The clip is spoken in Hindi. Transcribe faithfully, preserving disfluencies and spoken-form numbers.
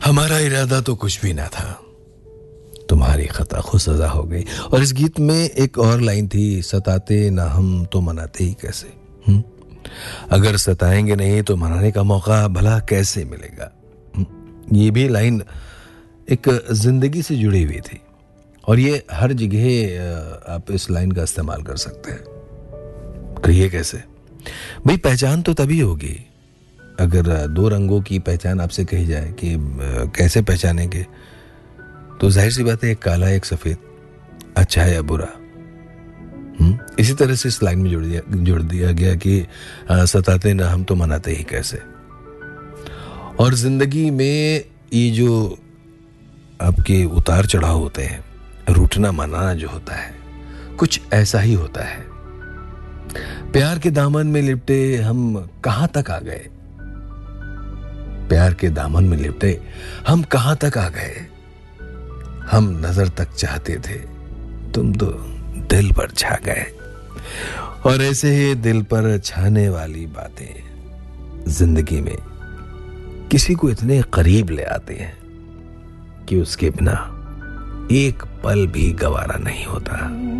हमारा इरादा तो कुछ भी ना था, तुम्हारी खता खुद सजा हो गई। और इस गीत में एक और लाइन थी, सताते ना हम तो मनाते ही कैसे। हुँ? अगर सताएंगे नहीं तो मनाने का मौका भला कैसे मिलेगा। हुँ? ये भी लाइन एक जिंदगी से जुड़ी हुई थी और ये हर जगह आप इस लाइन का इस्तेमाल कर सकते हैं। कहिए कैसे भाई, पहचान तो तभी होगी अगर दो रंगों की पहचान आपसे कही जाए कि कैसे पहचानेंगे, तो जाहिर सी बात है एक काला एक सफेद, अच्छा है या बुरा। हुँ? इसी तरह से इस लाइन में जोड़ दिया जोड़ दिया गया कि आ, सताते ना हम तो मनाते ही कैसे। और जिंदगी में ये जो आपके उतार चढ़ाव होते हैं, रूठना मनाना जो होता है, कुछ ऐसा ही होता है। प्यार के दामन में लिपटे हम कहां तक आ गए, प्यार के दामन में लिपटे हम कहां तक आ गए। हम नजर तक चाहते थे, तुम तो दिल पर छा गए। और ऐसे ही दिल पर छाने वाली बातें जिंदगी में किसी को इतने करीब ले आते हैं कि उसके बिना एक पल भी गवारा नहीं होता।